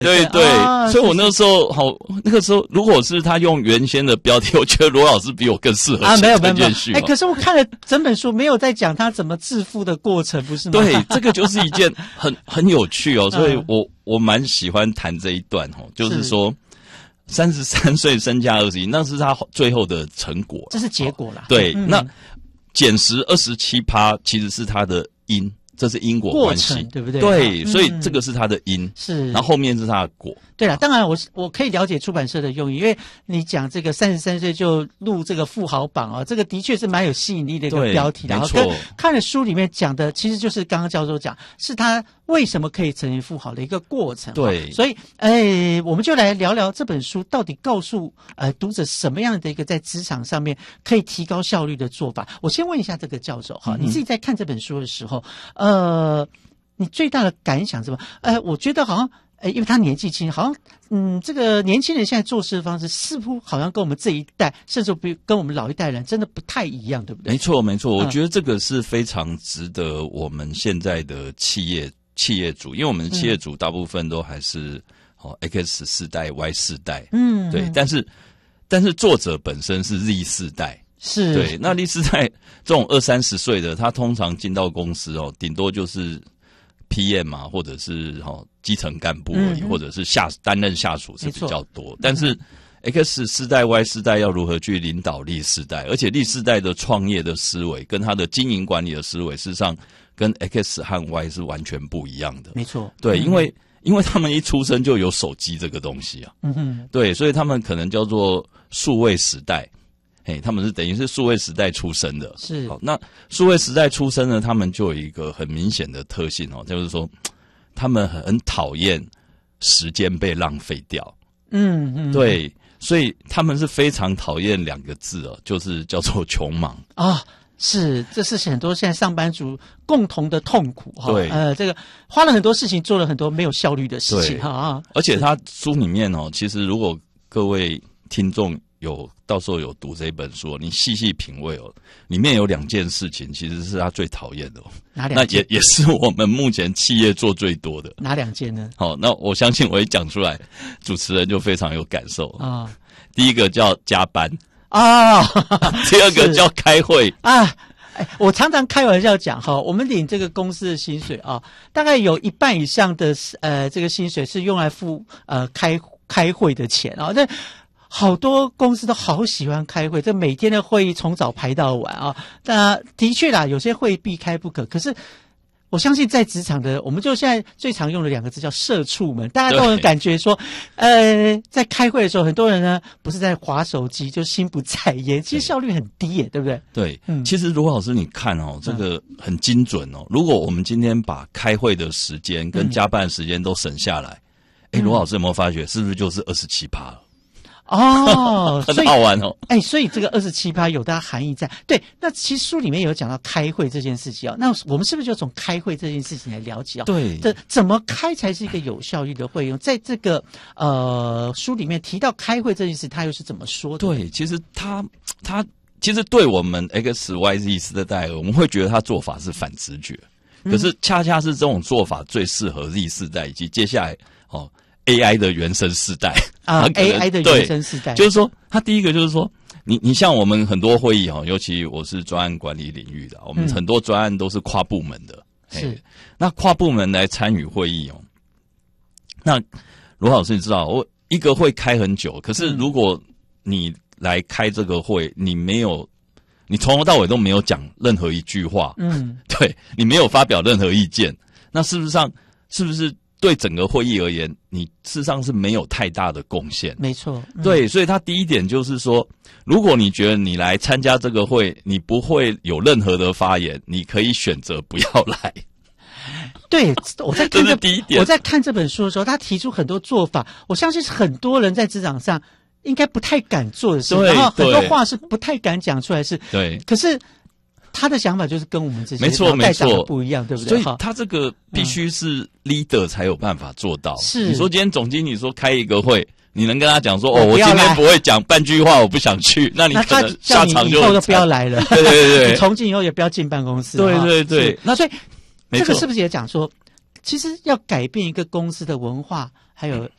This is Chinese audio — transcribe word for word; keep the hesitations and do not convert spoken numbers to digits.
对对， 啊、 所以我那个时候好，那个时候如果是他用原先的标题，我觉得罗老师比我更适合啊，没有没有推荐序。 哎，可是我看了整本书，没有在讲他怎么致富的过程，不是吗？ 对，这个就是一件很很有趣哦，所以我我蛮喜欢谈这一段哦，就是说。三十三岁身价二十亿，那是他最后的成果， 这是结果啦。 对， 嗯、 那减十二十七趴其实是他的因，这是因果关系， 对不对？ 对， 嗯、 所以这个是他的因， 是， 然后后面是他的果。 对了，当然我我可以了解出版社的用意，因为你讲这个三十三岁就入这个富豪榜啊，这个的确是蛮有吸引力的一个标题。然后跟看了书里面讲的，其实就是刚刚教授讲，是他为什么可以成为富豪的一个过程。 对， 所以哎，我们就来聊聊这本书到底告诉呃读者什么样的一个在职场上面可以提高效率的做法。我先问一下这个教授哈，嗯、你自己在看这本书的时候，呃，你最大的感想是什么？呃，我觉得好像。呃，因为他年纪轻，好像嗯，这个年轻人现在做事的方式似乎好像跟我们这一代，甚至比跟我们老一代人真的不太一样，对不对？ 没错，没错，我觉得这个是非常值得我们现在的企业企业主，因为我们企业主大部分都还是哦 X 世代、Y 世代，嗯，对，但是但是作者本身是 Z 世代。 是， 对，那 Z 世代这种二三十岁的，他通常进到公司哦，顶多就是 P M 嘛，或者是哈、哦、基层干部而已，嗯、或者是下担任下属是比较多。但是 X 世代、Y 世代要如何去领导 Z 世代，而且 Z 世代的创业的思维跟他的经营管理的思维，事实上跟 X 和 Y 是完全不一样的。 没错， 对， 嗯、 因为因为他们一出生就有手机这个东西啊，嗯哼，对，所以他们可能叫做数位时代。嘿，他们是等于是数位时代出生的， 是好。那数位时代出生呢，他们就有一个很明显的特性哦，就是说，他们很讨厌时间被浪费掉。嗯嗯，对，所以他们是非常讨厌两个字哦，就是叫做穷忙啊。哦是，这是很多现在上班族共同的痛苦哈。 对， 呃，这个花了很多事情，做了很多没有效率的事情哈啊。 而且他书里面哦，其实如果各位听众有到时候有读这本书，你细细品味哦，里面有两件事情其实是他最讨厌的哦。 哪两件？ 那也也是我们目前企业做最多的。 哪两件呢？ 好，那我相信我一讲出来，主持人就非常有感受啊、 哦。 第一个叫加班啊、 哦，第二个叫开会啊。哎，我常常开玩笑讲哈，我们领这个公司的薪水啊，大概有一半以上的呃这个薪水是用来付呃开开会的钱啊。那好多公司都好喜欢开会，这每天的会议从早排到晚啊。那的确啦，有些会避开不可。可是我相信在职场的，我们就现在最常用的两个字叫社畜们，大家都有感觉说，呃，在开会的时候，很多人呢不是在滑手机，就心不在焉，其实效率很低耶，对不对？ 对，嗯，其实罗老师你看哦，这个很精准哦。如果我们今天把开会的时间跟加班时间都省下来，哎、嗯，罗老师有没有发觉，是不是就是二十七趴了？ 哦， 很好玩哦。 哎，所以这个二十七趴有它含义在。对，那其实书里面有讲到开会这件事情啊、哦，那我们是不是就从开会这件事情来了解啊、哦？ 对， 这怎么开才是一个有效率的会用？在这个呃书里面提到开会这件事，他又是怎么说的？ 对，其实他他其实对我们 X Y Z 世代，我们会觉得他做法是反直觉，可是恰恰是这种做法最适合 Z 世代以及接下来哦。A I 的原生世代啊 ，A I 的原生世代， 就是说，他第一个就是说，你你像我们很多会议哈，尤其我是专案管理领域的，我们很多专案都是跨部门的， 是、嗯、 那跨部门来参与会议哦。那罗老师，你知道，我一个会开很久，可是如果你来开这个会，你没有，你从头到尾都没有讲任何一句话，嗯，对你没有发表任何意见，那事实上是不是？对整个会议而言，你事实上是没有太大的贡献。 没错，嗯、 对，所以他第一点就是说，如果你觉得你来参加这个会，你不会有任何的发言，你可以选择不要来。 对，我在看这这是第一点。 我在看这本书的时候，他提出很多做法，我相信很多人在职场上应该不太敢做的事，然后很多话是不太敢讲出来的事。 对， 可是。他的想法就是跟我们这些没错没错不一样，对不对？ 所以他这个必须是 leader 才有办法做到。 是、 嗯，你说今天总经理说开一个会，你能跟他讲说，哦，我今天不会讲半句话，我不想去，那你可能下场就以后都不要来了。 对对对， 你从今以后也不要进办公室。 对对对， 那所以这个是不是也讲说，其实要改变一个公司的文化？ 还有